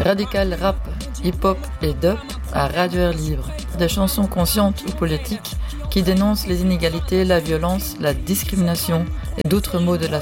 radical rap, hip-hop et dub à Radio Air Libre. Des chansons conscientes ou politiques qui dénoncent les inégalités, la violence, la discrimination et d'autres maux de la